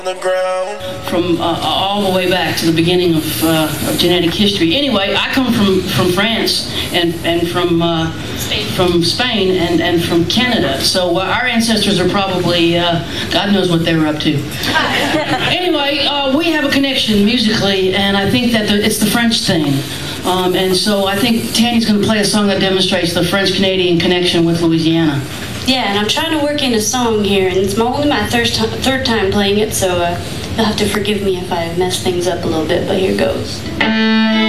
The ground. From all the way back to the beginning of genetic history. Anyway, I come from France and from Spain and from Canada. So our ancestors are probably, God knows what they were up to. Anyway, we have a connection musically, and I think that it's the French thing. And so I think Tanya's going to play a song that demonstrates the French-Canadian connection with Louisiana. Yeah, and I'm trying to work in a song here, and it's only my third time playing it, so you'll have to forgive me if I mess things up a little bit, but here goes.